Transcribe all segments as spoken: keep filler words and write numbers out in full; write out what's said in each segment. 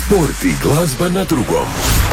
Sport i glazba na drugom.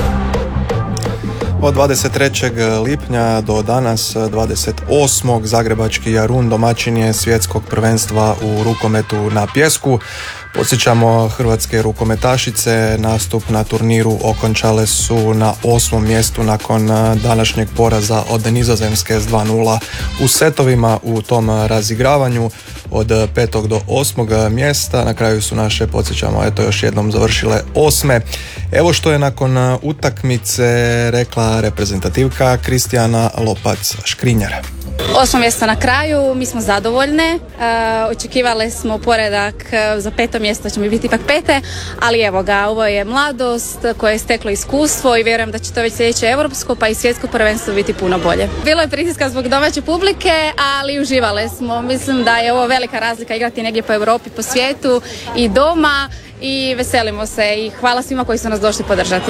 Od dvadeset trećeg lipnja do danas dvadeset osmog Zagrebački Jarun domaćin je svjetskog prvenstva u rukometu na pijesku. Podsjećamo, hrvatske rukometašice nastup na turniru okončale su na osmom mjestu nakon današnjeg poraza od Nizozemske s dva nula u setovima u tom razigravanju od petog do osmog mjesta. Na kraju su naše, podsjećamo, eto još jednom završile osme. Evo što je nakon utakmice rekla reprezentativka Kristijana Lopac-Škrinjar. Osmo mjesto na kraju, mi smo zadovoljne, e, očekivali smo poredak za peto mjesto, će mi biti ipak pete, ali evo ga, ovo je mladost koja je steklo iskustvo i vjerujem da će to već sljedeće europsko pa i svjetsko prvenstvo biti puno bolje. Bilo je pritiska zbog domaće publike, ali uživale smo, mislim da je ovo velika razlika igrati negdje po Europi, po svijetu i doma i veselimo se i hvala svima koji su nas došli podržati.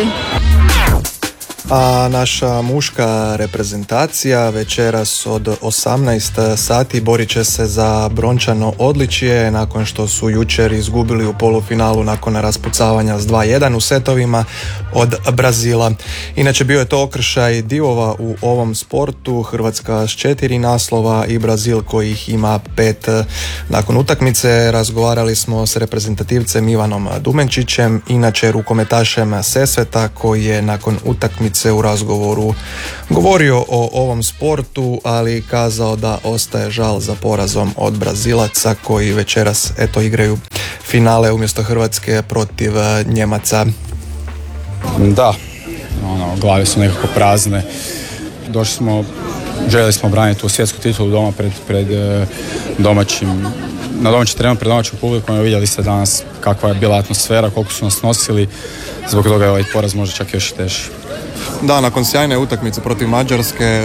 A naša muška reprezentacija večeras od osamnaest sati borit će se za brončano odličje nakon što su jučer izgubili u polufinalu nakon raspucavanja s dva jedan u setovima od Brazila. Inače bio je to okršaj divova u ovom sportu, Hrvatska s četiri naslova i Brazil koji ih ima pet. Nakon utakmice razgovarali smo s reprezentativcem Ivanom Dumenčićem, inače rukometašem Sesveta, koji je nakon utakmice u razgovoru govorio o ovom sportu, ali kazao da ostaje žal za porazom od Brazilaca koji večeras eto igraju finale umjesto Hrvatske protiv Njemaca. Da, ono, glave su nekako prazne. Došli smo, željeli smo braniti tu svjetsku titulu doma pred, pred domaćim, na domaćem terenu pred domaćom publikom. Vidjeli ste danas kakva je bila atmosfera, koliko su nas nosili, zbog toga je ovaj poraz možda čak još i teži. Da, nakon sjajne utakmice protiv Mađarske,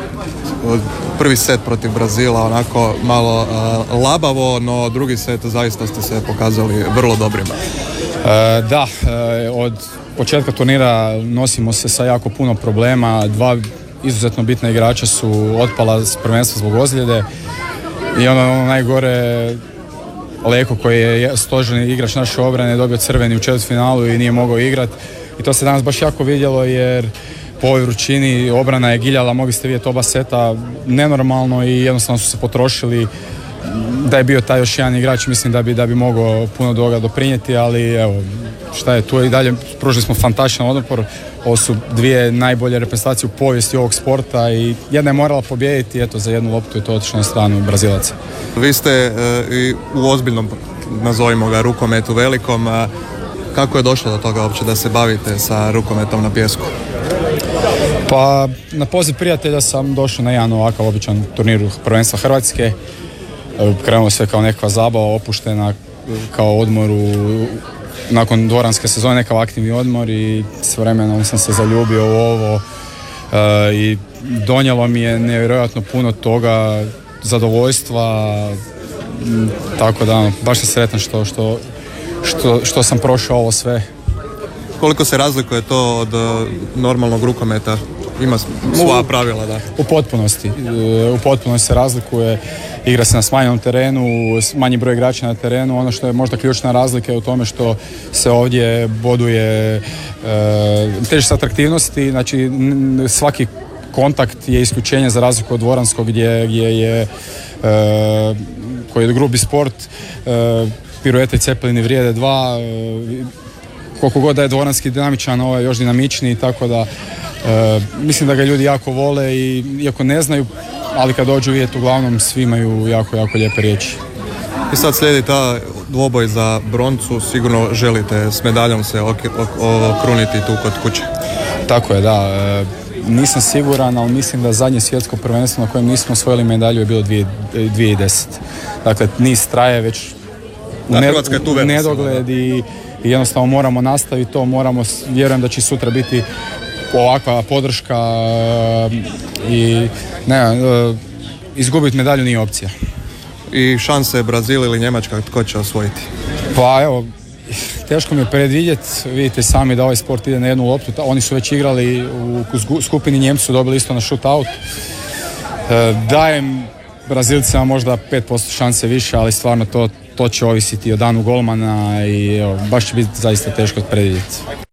prvi set protiv Brazila onako malo uh, labavo, no drugi set zaista ste se pokazali vrlo dobrima. E, da, e, od početka turnira nosimo se sa jako puno problema. Dva izuzetno bitna igrača su otpala s prvenstva zbog ozljede i ono, ono najgore, Leko koji je stožerni igrač naše obrane dobio crveni u četvrtfinalu i nije mogao igrati. I to se danas baš jako vidjelo jer po ovoj vrućini obrana je giljala, mogli ste vidjeti oba seta nenormalno i jednostavno su se potrošili. Da je bio taj još jedan igrač, mislim da bi, da bi mogao puno toga doprinijeti, ali evo, šta je tu i dalje, pružili smo fantastičan otpor. Ovo su dvije najbolje reprezentacije u povijesti ovog sporta i jedna je morala pobijediti, eto za jednu loptu je to otišlo na stranu Brazilaca. Vi ste e, i u ozbiljnom, nazovimo ga, rukometu velikom. A kako je došlo do toga uopće da se bavite sa rukometom na pijesku? Pa na poziv prijatelja sam došao na jedan ovakav običan turnir prvenstva Hrvatske. Krenulo sve kao nekakva zabava, opuštena kao odmor u, nakon dvoranske sezone, nekakav aktivni odmor i s vremenom sam se zaljubio u ovo uh, i donijelo mi je nevjerojatno puno toga, zadovoljstva, m, tako da baš sam sretan što, što, što, što sam prošao ovo sve. Koliko se razlikuje to od uh, normalnog rukometa? Ima svoja pravila, da. U potpunosti. U potpunosti se razlikuje. Igra se na smanjenom terenu, manji broj igrača na terenu. Ono što je možda ključna razlika je u tome što se ovdje boduje e, težište atraktivnosti. Znači svaki kontakt je isključenje za razliku od dvoranskog gdje, gdje je e, koji je grubi sport. E, piruete i cepelini vrijede dva. E, koliko god da je dvoranski dinamičan, ovo je još dinamičniji, tako da e, mislim da ga ljudi jako vole i iako ne znaju, ali kad dođu vidjeti uglavnom svi imaju jako, jako lijepe riječi. I sad slijedi ta dvoboj za broncu, sigurno želite s medaljom se okruniti tu kod kuće. Tako je, da. E, nisam siguran, ali mislim da zadnje svjetsko prvenstvo na kojem nismo osvojili medalju je bilo dvije tisuće desete. Dakle, niz traje već da, u nedogled i i jednostavno moramo nastaviti to, moramo, vjerujem da će sutra biti ovakva podrška i ne, izgubiti medalju nije opcija. I šanse Brazil ili Njemačka, tko će osvojiti? Pa evo, teško mi je predvidjeti, vidite sami da ovaj sport ide na jednu loptu, oni su već igrali u skupini, Njemci su dobili isto na shootout. Dajem Brazilcima možda pet posto šanse više, ali stvarno to to će ovisiti o danu golmana i evo, baš će biti zaista teško predvidjeti.